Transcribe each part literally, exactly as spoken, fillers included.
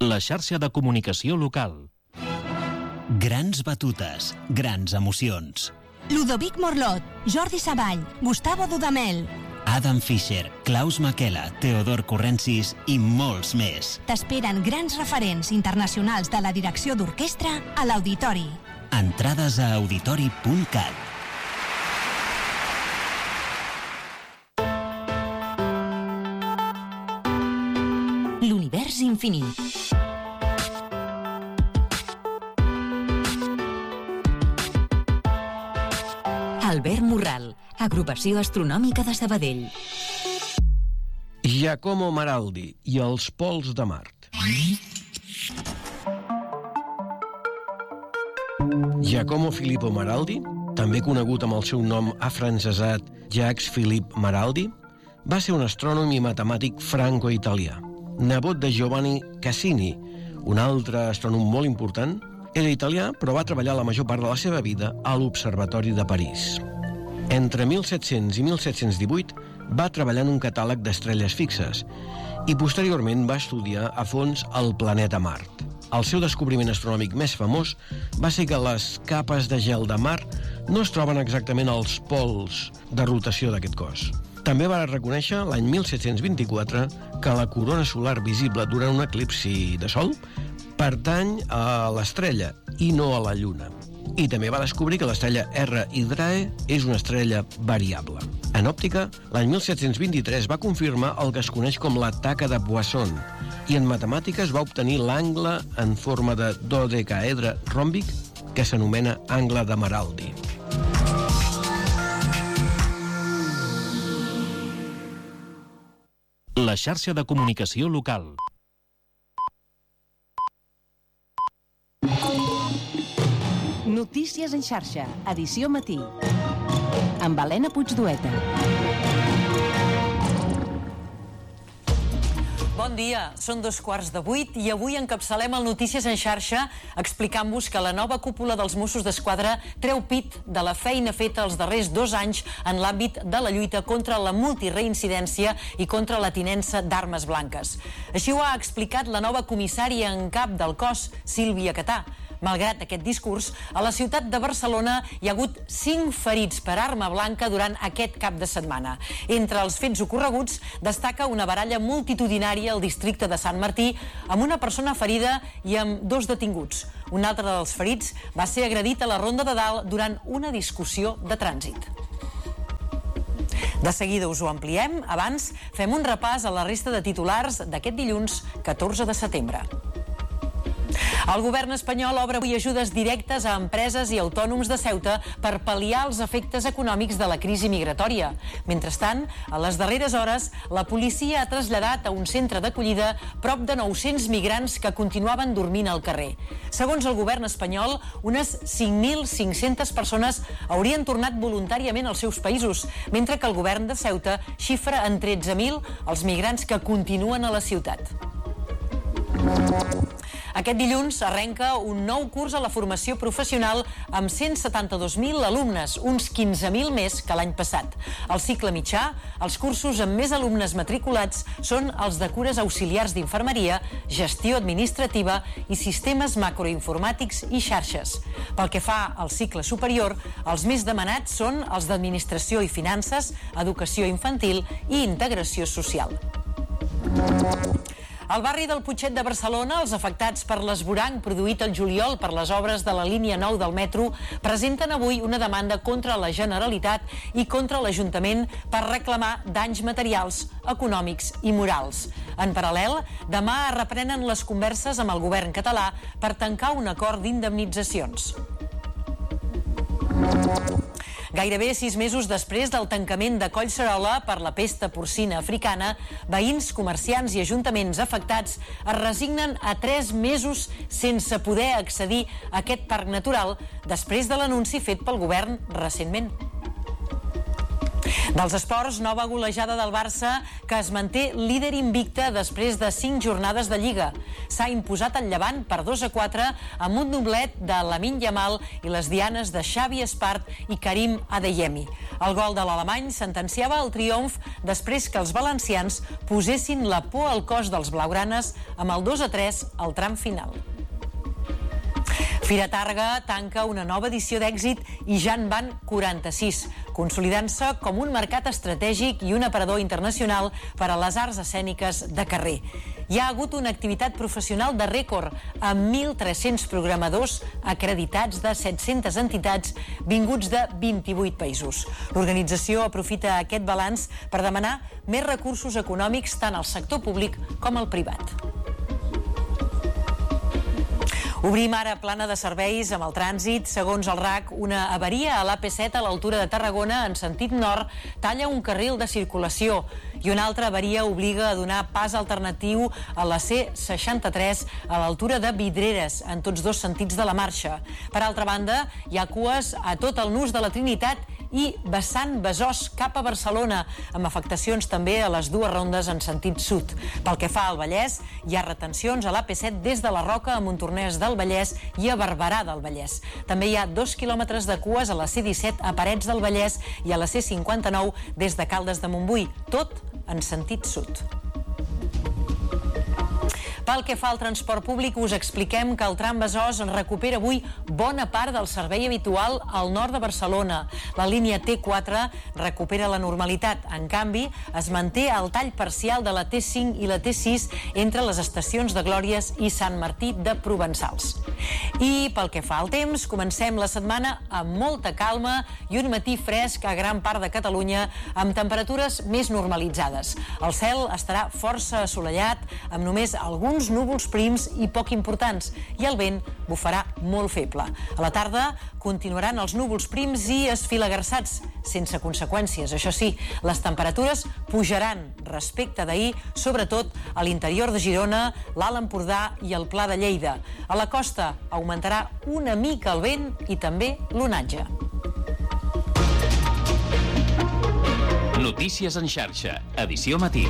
La xarxa de comunicació local. Grans batutes, grans emocions. Ludovic Morlot, Jordi Savall, Gustavo Dudamel, Adam Fischer, Klaus Makela, Teodor Corrensis i molts més. T'esperen grans referents internacionals de la direcció d'orquestra a l'Auditori. Entrades a auditori punt cat. L'univers infinit. Albert Morral, Agrupació Astronòmica de Sabadell. Giacomo Maraldi i els pols de Mart. Giacomo Filippo Maraldi, també conegut amb el seu nom afrancesat Jacques Philippe Maraldi, va ser un astrònom i matemàtic franco-italià. Nebot de Giovanni Cassini, un altre astrònom molt important. Era italià, però va treballar la major part de la seva vida a l'Observatori de París. Entre mil set-cents i mil set-cents divuit va treballar en un catàleg d'estrelles fixes i posteriorment va estudiar a fons el planeta Mart. El seu descobriment astronòmic més famós va ser que les capes de gel de Mart no es troben exactament als pols de rotació d'aquest cos. També va reconèixer l'any mil set-cents vint-i-quatre que la corona solar visible durant un eclipsi de Sol pertany a l'estrella i no a la Lluna. I també va descobrir que l'estrella R Hydrae és una estrella variable. En òptica, l'any mil set-cents vint-i-tres va confirmar el que es coneix com la taca de Poisson i en matemàtiques va obtenir l'angle en forma de dodecàedre ròmbic que s'anomena angle de Maraldi. La xarxa de comunicació local. Notícies en xarxa, edició matí. Amb Helena Puigdueta. Bon dia, són dos quarts de vuit i avui encapçalem el Notícies en xarxa explicant-vos que la nova cúpula dels Mossos d'Esquadra treu pit de la feina feta els darrers dos anys en l'àmbit de la lluita contra la multireincidència i contra la tinença d'armes blanques. Així ho ha explicat la nova comissària en cap del cos, Sílvia Catà. Malgrat aquest discurs, a la ciutat de Barcelona hi ha hagut cinc ferits per arma blanca durant aquest cap de setmana. Entre els fets ocorreguts destaca una baralla multitudinària al districte de Sant Martí amb una persona ferida i amb dos detinguts. Un altre dels ferits va ser agredit a la Ronda de Dalt durant una discussió de trànsit. De seguida us ho ampliem. Abans, fem un repàs a la resta de titulars d'aquest dilluns catorze de setembre. El govern espanyol obre avui ajudes directes a empreses i autònoms de Ceuta per pal·liar els efectes econòmics de la crisi migratòria. Mentrestant, a les darreres hores, la policia ha traslladat a un centre d'acollida prop de nou-cents migrants que continuaven dormint al carrer. Segons el govern espanyol, unes cinc mil cinc-centes persones haurien tornat voluntàriament als seus països, mentre que el govern de Ceuta xifra en tretze mil els migrants que continuen a la ciutat. Aquest dilluns arrenca un nou curs a la formació professional amb cent setanta-dos mil alumnes, uns quinze mil més que l'any passat. Al cicle mitjà, els cursos amb més alumnes matriculats són els de cures auxiliars d'infermeria, gestió administrativa i sistemes macroinformàtics i xarxes. Pel que fa al cicle superior, els més demanats són els d'administració i finances, educació infantil i integració social. Al barri del Putxet de Barcelona, els afectats per l'esvoranc produït el juliol per les obres de la línia nou del metro presenten avui una demanda contra la Generalitat i contra l'Ajuntament per reclamar danys materials, econòmics i morals. En paral·lel, demà es reprenen les converses amb el govern català per tancar un acord d'indemnitzacions. Gairebé sis mesos després del tancament de Collserola per la pesta porcina africana, veïns, comerciants i ajuntaments afectats es resignen a tres mesos sense poder accedir a aquest parc natural després de l'anunci fet pel govern recentment. Dels esports, nova golejada del Barça, que es manté líder invicte després de cinc jornades de Lliga. S'ha imposat el Llevant per dos a quatre amb un doblet de Lamine Yamal i les dianes de Xavi Espart i Karim Adeyemi. El gol de l'alemany sentenciava el triomf després que els valencians posessin la por al cos dels blaugranes amb el dos a tres al tram final. Fira Targa tanca una nova edició d'èxit i ja en van quaranta-sis, consolidant-se com un mercat estratègic i un aparador internacional per a les arts escèniques de carrer. Hi ha hagut una activitat professional de rècord amb mil tres-cents programadors acreditats de set-centes entitats vinguts de vint-i-vuit països. L'organització aprofita aquest balanç per demanar més recursos econòmics tant al sector públic com al privat. Obrim ara plana de serveis amb el trànsit. Segons el R A C, una avaria a l'A P set a l'altura de Tarragona en sentit nord talla un carril de circulació i una altra avaria obliga a donar pas alternatiu a la C seixanta-tres a l'altura de Vidreres, en tots dos sentits de la marxa. Per altra banda, hi ha cues a tot el nus de la Trinitat i vessant Besòs cap a Barcelona, amb afectacions també a les dues rondes en sentit sud. Pel que fa al Vallès, hi ha retencions a l'A P set des de la Roca a Montornès del Vallès i a Barberà del Vallès. També hi ha dos quilòmetres de cues a la C disset a Parets del Vallès i a la C cinquanta-nou des de Caldes de Montbui, tot en sentit sud. Pel que fa al transport públic, us expliquem que el tram Besòs recupera avui bona part del servei habitual al nord de Barcelona. La línia T quatre recupera la normalitat. En canvi, es manté el tall parcial de la T cinc i la T sis entre les estacions de Glòries i Sant Martí de Provençals. I pel que fa al temps, comencem la setmana amb molta calma i un matí fresc a gran part de Catalunya amb temperatures més normalitzades. El cel estarà força assolellat amb només alguns uns núvols prims i poc importants, i el vent bufarà molt feble. A la tarda continuaran els núvols prims i esfilagarçats, sense conseqüències. Això sí, les temperatures pujaran respecte d'ahir, sobretot a l'interior de Girona, l'Alt Empordà i el Pla de Lleida. A la costa augmentarà una mica el vent i també l'onatge. Notícies en xarxa, edició matí.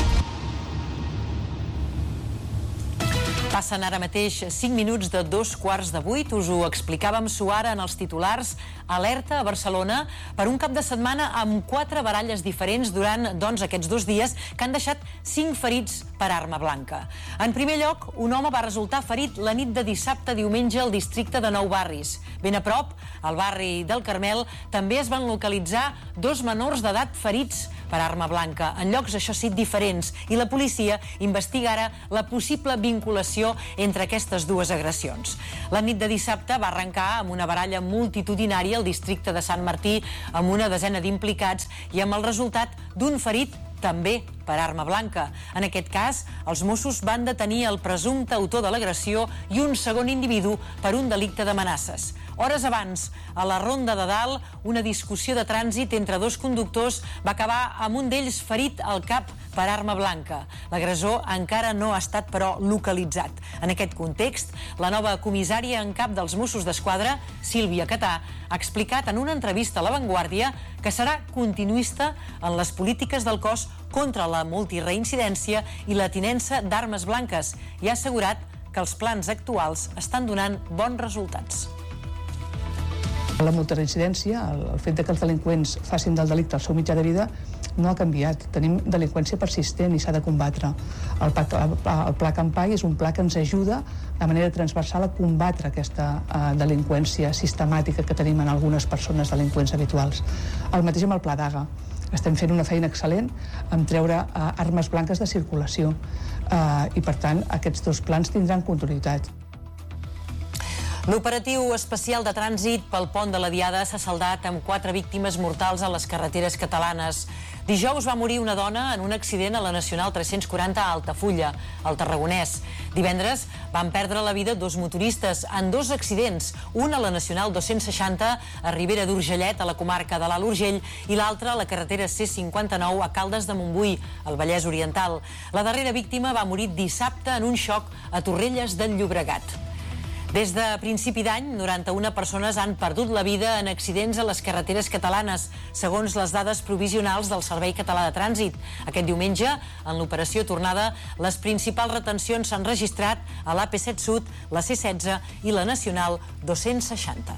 Passen ara mateix cinc minuts de dos quarts de vuit. Us ho explicàvem suara en els titulars. Alerta a Barcelona per un cap de setmana amb quatre baralles diferents durant doncs, aquests dos dies que han deixat cinc ferits per arma blanca. En primer lloc, un home va resultar ferit la nit de dissabte a diumenge al districte de Nou Barris. Ben a prop, al barri del Carmel, també es van localitzar dos menors d'edat ferits per arma blanca, en llocs, això sí, diferents, i la policia investiga ara la possible vinculació entre aquestes dues agressions. La nit de dissabte va arrencar amb una baralla multitudinària al districte de Sant Martí amb una desena d'implicats i amb el resultat d'un ferit també per arma blanca. En aquest cas, els Mossos van detenir el presumpte autor de l'agressió i un segon individu per un delicte d'amenaces. Hores abans, a la Ronda de Dalt, una discussió de trànsit entre dos conductors va acabar amb un d'ells ferit al cap per arma blanca. L'agressor encara no ha estat, però, localitzat. En aquest context, la nova comissària en cap dels Mossos d'Esquadra, Sílvia Catà, ha explicat en una entrevista a La Vanguardia que serà continuista en les polítiques del cos contra la multireincidència i la tinença d'armes blanques i ha assegurat que els plans actuals estan donant bons resultats. La multireincidència, el fet de que els delinqüents facin del delicte el seu mitjà de vida, no ha canviat. Tenim delinqüència persistent i s'ha de combatre. El pla, el pla Campai és un pla que ens ajuda de manera transversal a combatre aquesta uh, delinqüència sistemàtica que tenim en algunes persones delinqüents habituals. El mateix amb el Pla Daga. Estem fent una feina excel·lent en treure uh, armes blanques de circulació uh, i, per tant, aquests dos plans tindran continuïtat. L'operatiu especial de trànsit pel pont de la Diada s'ha saldat amb quatre víctimes mortals a les carreteres catalanes. Dijous va morir una dona en un accident a la Nacional tres-cents quaranta a Altafulla, al Tarragonès. Divendres van perdre la vida dos motoristes en dos accidents, un a la Nacional dos-cents seixanta a Ribera d'Urgellet, a la comarca de l'Alt Urgell, i l'altre a la carretera C cinquanta-nou a Caldes de Montbui, al Vallès Oriental. La darrera víctima va morir dissabte en un xoc a Torrelles del Llobregat. Des de principi d'any, noranta-una persones han perdut la vida en accidents a les carreteres catalanes, segons les dades provisionals del Servei Català de Trànsit. Aquest diumenge, en l'operació tornada, les principals retencions s'han registrat a l'A P set Sud, la C setze i la Nacional dos-cents seixanta.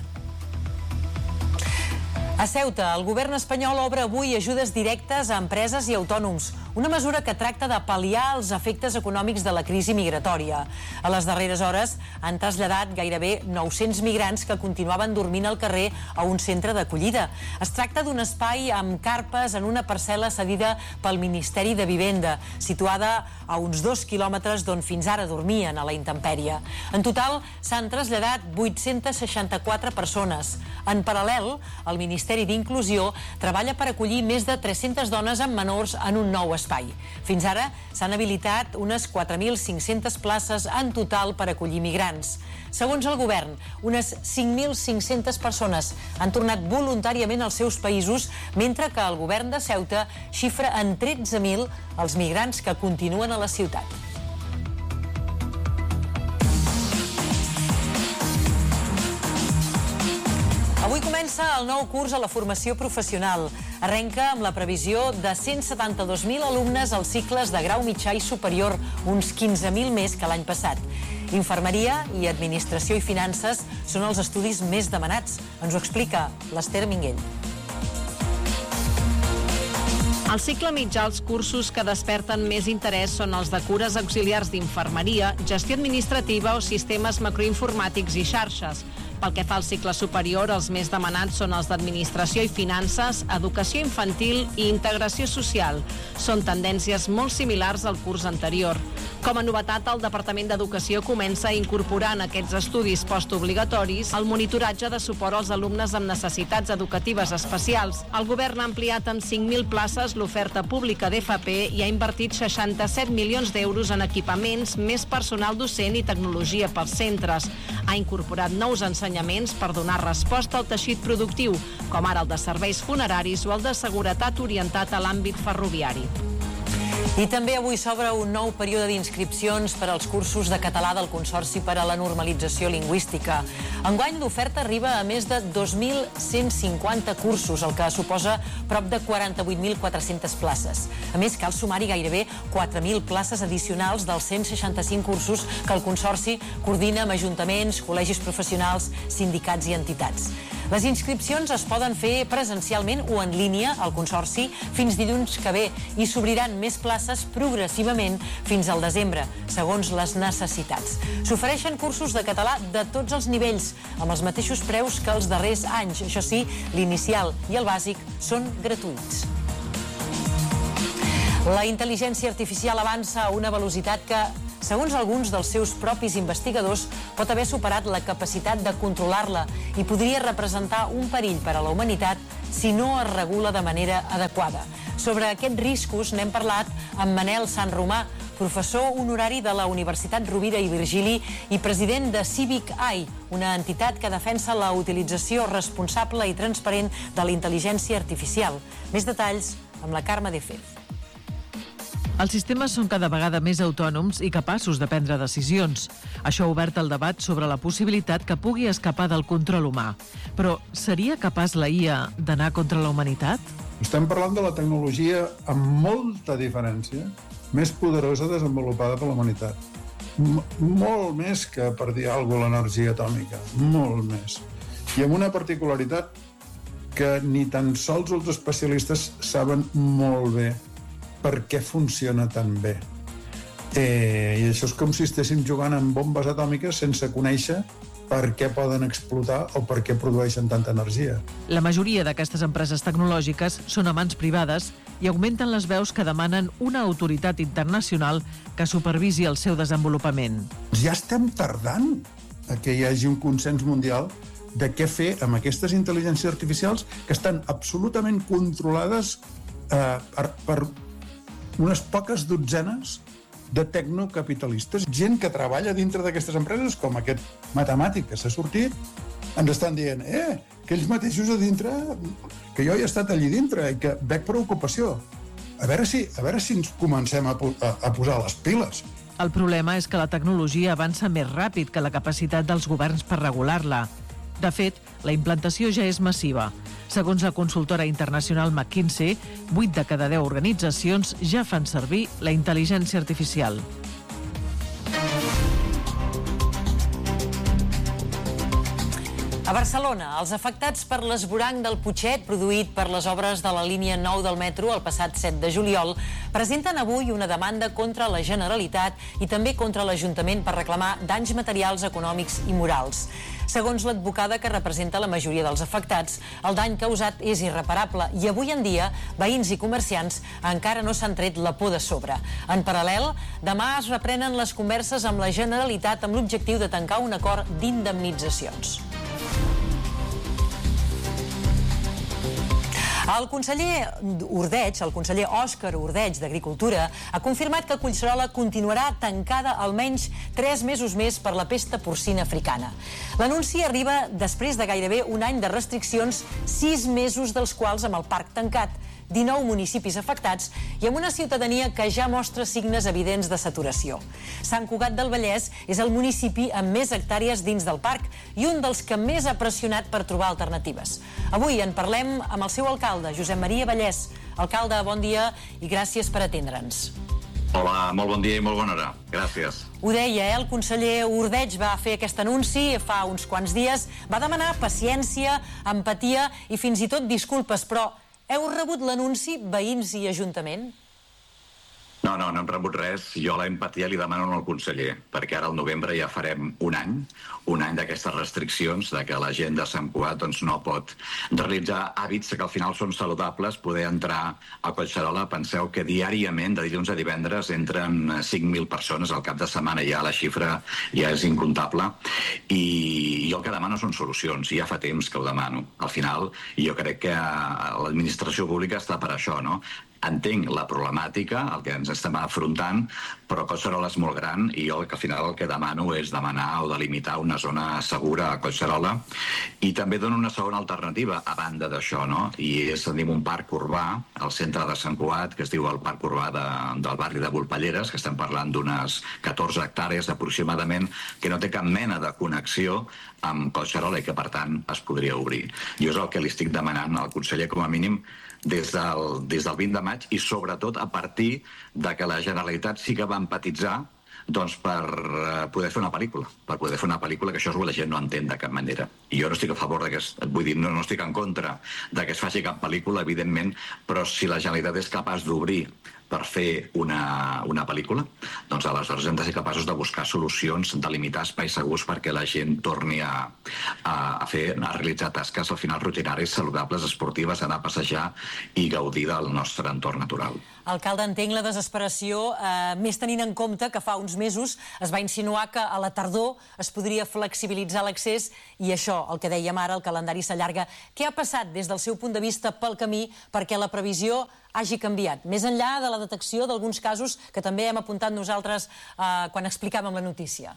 A Ceuta, el govern espanyol obre avui ajudes directes a empreses i autònoms, una mesura que tracta de pal·liar els efectes econòmics de la crisi migratòria. A les darreres hores han traslladat gairebé nou-cents migrants que continuaven dormint al carrer a un centre d'acollida. Es tracta d'un espai amb carpes en una parcel·la cedida pel Ministeri de Vivenda, situada a uns dos quilòmetres d'on fins ara dormien a la intempèrie. En total, s'han traslladat vuit-cents seixanta-quatre persones. En paral·lel, el Ministeri d'Inclusió treballa per acollir més de tres-centes dones amb menors en un nou espai. Fins ara s'han habilitat unes quatre mil cinc-centes places en total per acollir migrants. Segons el govern, unes cinc mil cinc-centes persones han tornat voluntàriament als seus països, mentre que el govern de Ceuta xifra en tretze mil els migrants que continuen a la ciutat. Avui comença el nou curs a la formació professional. Arrenca amb la previsió de cent setanta-dos mil alumnes als cicles de grau mitjà i superior, uns quinze mil més que l'any passat. Infermeria i Administració i Finances són els estudis més demanats. Ens ho explica l'Ester Minguell. Al cicle mitjà, els cursos que desperten més interès són els de cures auxiliars d'infermeria, gestió administrativa o sistemes macroinformàtics i xarxes. Pel que fa al cicle superior, els més demanats són els d'Administració i Finances, Educació Infantil i Integració Social. Són tendències molt similars al curs anterior. Com a novetat, el Departament d'Educació comença a incorporar en aquests estudis postobligatoris el monitoratge de suport als alumnes amb necessitats educatives especials. El govern ha ampliat amb cinc mil places l'oferta pública d'F P i ha invertit seixanta-set milions d'euros en equipaments, més personal docent i tecnologia pels centres. Ha incorporat nous ensenyaments per donar resposta al teixit productiu, com ara el de serveis funeraris o el de seguretat orientat a l'àmbit ferroviari. I també avui s'obre un nou període d'inscripcions per als cursos de català del Consorci per a la Normalització Lingüística. Enguany l'oferta arriba a més de dos mil cent cinquanta cursos, el que suposa prop de quaranta-vuit mil quatre-centes places. A més, cal sumar-hi gairebé quatre mil places addicionals dels cent seixanta-cinc cursos que el Consorci coordina amb ajuntaments, col·legis professionals, sindicats i entitats. Les inscripcions es poden fer presencialment o en línia al Consorci fins dilluns que ve i s'obriran més places progressivament fins al desembre, segons les necessitats. S'ofereixen cursos de català de tots els nivells, amb els mateixos preus que els darrers anys. Això sí, l'inicial i el bàsic són gratuïts. La intel·ligència artificial avança a una velocitat que, segons alguns dels seus propis investigadors, pot haver superat la capacitat de controlar-la i podria representar un perill per a la humanitat si no es regula de manera adequada. Sobre aquests riscos n'hem parlat amb Manel Sanromà, professor honorari de la Universitat Rovira i Virgili i president de Civic A I, una entitat que defensa la utilització responsable i transparent de la intel·ligència artificial. Més detalls amb la Carme de Fez. Els sistemes són cada vegada més autònoms i capaços de prendre decisions. Això ha obert el debat sobre la possibilitat que pugui escapar del control humà. Però seria capaç la I A d'anar contra la humanitat? Estem parlant de la tecnologia amb molta diferència més poderosa desenvolupada per la humanitat. M- molt més que, per dir alguna cosa, l'energia atòmica. Molt més. I amb una particularitat que ni tan sols els especialistes saben molt bé per què funciona tan bé. Eh, I això és com si estéssim jugant amb bombes atòmiques sense conèixer per què poden explotar o per què produeixen tanta energia. La majoria d'aquestes empreses tecnològiques són a mans privades i augmenten les veus que demanen una autoritat internacional que supervisi el seu desenvolupament. Ja estem tardant a que hi hagi un consens mundial de què fer amb aquestes intel·ligències artificials que estan absolutament controlades eh, per, per unes poques dotzenes de tecnocapitalistes. Gent que treballa dintre d'aquestes empreses, com aquest matemàtic que s'ha sortit, ens estan dient eh, que ells mateixos a dintre, que jo he estat allí dintre i que veig preocupació. A veure si, a veure si ens comencem a, a, a posar les piles El problema és que la tecnologia avança més ràpid que la capacitat dels governs per regular-la. De fet, la implantació ja és massiva. Segons la consultora internacional McKinsey, vuit de cada deu organitzacions ja fan servir la intel·ligència artificial. A Barcelona, els afectats per l'esvoranc del Putxet produït per les obres de la línia nou del metro el passat set de juliol presenten avui una demanda contra la Generalitat i també contra l'Ajuntament per reclamar danys materials, econòmics i morals. Segons l'advocada que representa la majoria dels afectats, el dany causat és irreparable i avui en dia veïns i comerciants encara no s'han tret la por de sobre. En paral·lel, demà es reprenen les converses amb la Generalitat amb l'objectiu de tancar un acord d'indemnitzacions. El conseller Ordeig, el conseller Òscar Ordeig d'Agricultura, ha confirmat que Collserola continuarà tancada almenys tres mesos més per la pesta porcina africana. L'anunci arriba després de gairebé un any de restriccions, sis mesos dels quals amb el parc tancat, dinou municipis afectats i amb una ciutadania que ja mostra signes evidents de saturació. Sant Cugat del Vallès és el municipi amb més hectàrees dins del parc i un dels que més ha pressionat per trobar alternatives. Avui en parlem amb el seu alcalde, Josep Maria Vallès. Alcalde, bon dia i gràcies per atendre'ns. Hola, molt bon dia i molt bona hora. Gràcies. Ho deia, eh? El conseller Ordeig va fer aquest anunci fa uns quants dies. Va demanar paciència, empatia i fins i tot disculpes, però heu rebut l'anunci, veïns i ajuntament? No, no, no hem rebut res. Jo l'empatia li demano al conseller, perquè ara al novembre ja farem un any, un any d'aquestes restriccions, de que la gent de Sant Cugat doncs, no pot realitzar hàbits que al final són saludables, poder entrar a Collserola. Penseu que diàriament, de dilluns a divendres, entren cinc mil persones al cap de setmana, ja la xifra ja és incontable, i jo el que demano són solucions, i ja fa temps que ho demano. Al final, jo crec que l'administració pública està per això, no? Entenc la problemàtica, el que ens estem afrontant, però Collserola és molt gran i jo al final el que demano és demanar o delimitar una zona segura a Collserola i també dono una segona alternativa a banda d'això, no? I és, tenim un parc urbà al centre de Sant Cugat que es diu el Parc Urbà de, del barri de Volpelleres, que estem parlant d'unes catorze hectàrees aproximadament, que no té cap mena de connexió amb Collserola i que per tant es podria obrir. Jo és el que li estic demanant al conseller com a mínim des del, des del vint de maig i sobretot a partir de que la Generalitat sí que va empatitzar doncs per poder fer una pel·lícula, per poder fer una pel·lícula, que això la gent no entén de cap manera. I jo no estic a favor de que es, vull dir, no, no estic en contra de que es faci cap pel·lícula, evidentment, però si la Generalitat és capaç d'obrir per fer una, una pel·lícula, doncs aleshores hem de ser capaços de buscar solucions, de limitar espais segurs perquè la gent torni a, a, a fer, a realitzar tasques al final rutinaris, saludables, esportives, anar a passejar i gaudir del nostre entorn natural. Alcalde, entenc la desesperació, eh, més tenint en compte que fa uns mesos es va insinuar que a la tardor es podria flexibilitzar l'accés i això, el que dèiem ara, el calendari s'allarga. Què ha passat des del seu punt de vista pel camí perquè la previsió hagi canviat, més enllà de la detecció d'alguns casos que també hem apuntat nosaltres eh, quan explicàvem la notícia?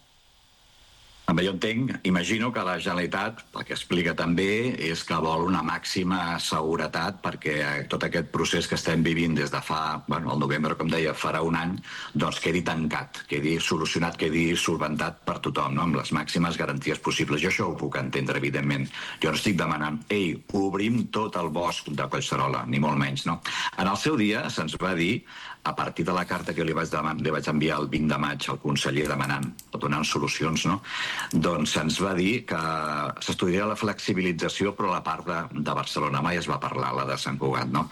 Bé, jo entenc, imagino que la Generalitat, el que explica també, és que vol una màxima seguretat perquè tot aquest procés que estem vivint des de fa, bueno, el novembre, com deia, farà un any, doncs quedi tancat, quedi solucionat, quedi solventat per tothom, no? Amb les màximes garanties possibles. Jo això ho puc entendre, evidentment. Jo no estic demanant, ei, obrim tot el bosc de Collserola, ni molt menys, no? En el seu dia se'ns va dir, a partir de la carta que li vaig, demanar, li vaig enviar el vint de maig al conseller demanant, donant solucions, no? Doncs se'ns va dir que s'estudiaria la flexibilització, però la part de, de Barcelona mai es va parlar, la de Sant Cugat, no?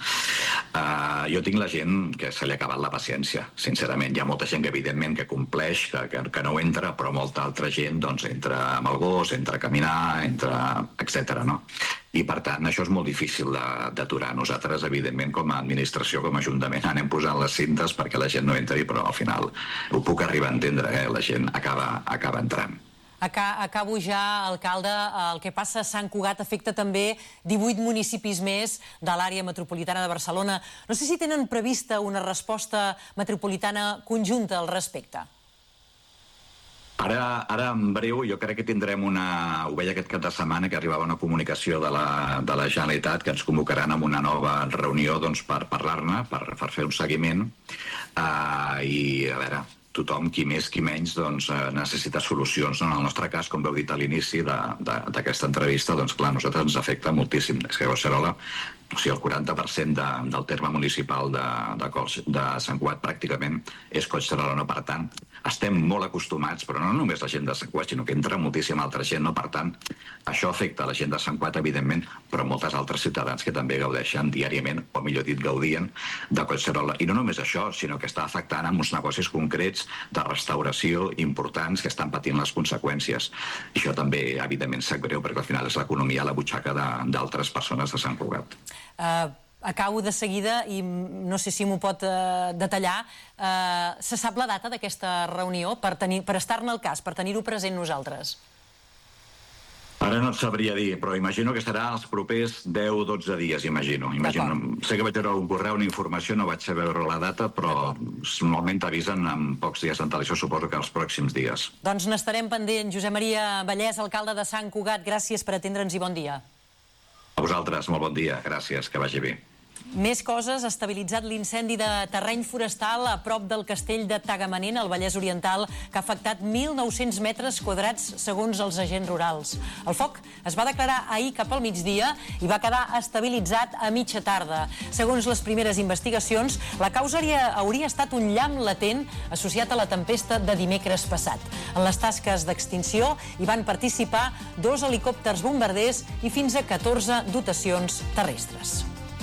Uh, jo tinc la gent que se li ha acabat la paciència, sincerament. Hi ha molta gent que, evidentment, que compleix, que, que, que no entra, però molta altra gent, doncs, entra amb el gos, entra a caminar, entra, etcètera, no? I, per tant, això és molt difícil d'aturar. Nosaltres, evidentment, com a administració, com a ajuntament, anem posant les cintes perquè la gent no entri, però al final ho puc arribar a entendre, eh? La gent acaba, acaba entrant. Acabo ja, alcalde. El que passa a Sant Cugat afecta també divuit municipis més de l'àrea metropolitana de Barcelona. No sé si tenen prevista una resposta metropolitana conjunta al respecte. Ara, ara, en breu, jo crec que tindrem una... Ho veia aquest cap de setmana, que arribava una comunicació de la, de la Generalitat que ens convocaran en una nova reunió doncs, per parlar-ne, per, per fer un seguiment. Uh, I, a veure, tothom, qui més, qui menys, doncs, necessita solucions. En el nostre cas, com veu dit a l'inici d'aquesta entrevista, doncs clar, a nosaltres ens afecta moltíssim. És que Collserola, o sigui, el quaranta per cent de, del terme municipal de, de, de Sant Cugat pràcticament és Collserola, no? Per tant, estem molt acostumats, però no només la gent de Sant Cugat, sinó que entra moltíssima altra gent, no? Per tant, això afecta la gent de Sant Cugat, evidentment, però moltes altres ciutadans que també gaudeixen diàriament, o millor dit, gaudien de Collserola. I no només això, sinó que està afectant amb uns negocis concrets de restauració importants que estan patint les conseqüències. I això també, evidentment, sap greu, perquè al final és l'economia a la butxaca d'altres persones de Sant Cugat. Uh, acabo de seguida i no sé si m'ho pot uh, detallar. Uh, se sap la data d'aquesta reunió per, tenir, per estar-ne al cas, per tenir-ho present nosaltres? Ara no et sabria dir, però imagino que serà els propers deu o dotze dies, imagino. imagino. Sé que vaig veure un correu, una informació, no vaig saber veure la data, però normalment t'avisen amb pocs dies d'antelació, suposo que els pròxims dies. Doncs n'estarem pendent. Josep Maria Vallès, alcalde de Sant Cugat, gràcies per atendre'ns i bon dia. A vosaltres, molt bon dia. Gràcies, que vagi bé. Més coses, ha estabilitzat l'incendi de terreny forestal a prop del castell de Tagamanent, al Vallès Oriental, que ha afectat mil nou-cents metres quadrats, segons els agents rurals. El foc es va declarar ahir cap al migdia i va quedar estabilitzat a mitja tarda. Segons les primeres investigacions, la causa hauria estat un llamp latent associat a la tempesta de dimecres passat. En les tasques d'extinció hi van participar dos helicòpters bombarders i fins a catorze dotacions terrestres.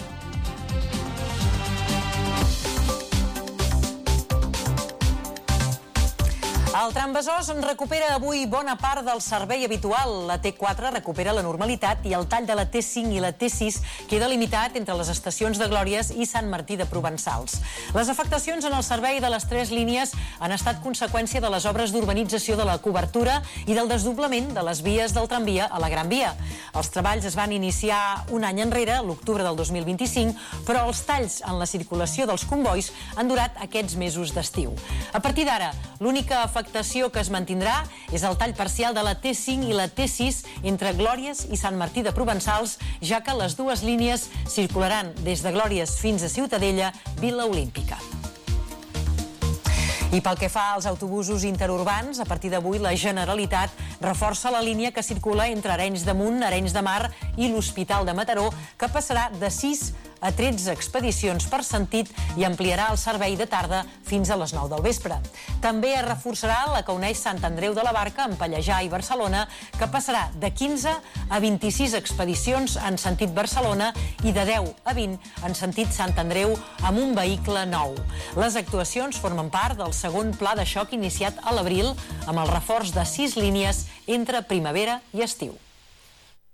El tram Besòs en recupera avui bona part del servei habitual. La T quatre recupera la normalitat i el tall de la T cinc i la T sis queda limitat entre les estacions de Glòries i Sant Martí de Provençals. Les afectacions en el servei de les tres línies han estat conseqüència de les obres d'urbanització de la cobertura i del desdoblament de les vies del tramvia a la Gran Via. Els treballs es van iniciar un any enrere, l'octubre del dos mil vint-i-cinc, però els talls en la circulació dels combois han durat aquests mesos d'estiu. A partir d'ara, l'única afectació que es mantindrà és el tall parcial de la T cinc i la T sis entre Glòries i Sant Martí de Provençals, ja que les dues línies circularan des de Glòries fins a Ciutadella, Vila Olímpica. I pel que fa als autobusos interurbans, a partir d'avui la Generalitat reforça la línia que circula entre Arenys de Munt, Arenys de Mar i l'Hospital de Mataró, que passarà de sis a tretze expedicions per sentit i ampliarà el servei de tarda fins a les nou del vespre. També es reforçarà la que uneix Sant Andreu de la Barca amb Pallejà i Barcelona, que passarà de quinze a vint-i-sis expedicions en sentit Barcelona i de deu a vint en sentit Sant Andreu amb un vehicle nou. Les actuacions formen part del segon pla de xoc iniciat a l'abril amb el reforç de sis línies entre primavera i estiu.